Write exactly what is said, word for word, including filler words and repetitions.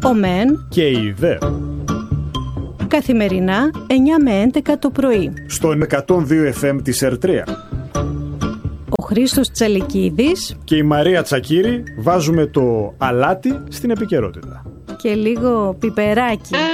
ο ΜΕΝ και η ΔΕ. Καθημερινά εννιά με έντεκα το πρωί. Στον εκατόν δύο εφ εμ της Ερτρία. Ο Χρήστος Τσαλικίδης και η Μαρία Τσακύρη βάζουμε το αλάτι στην επικαιρότητα. Και λίγο πιπεράκι.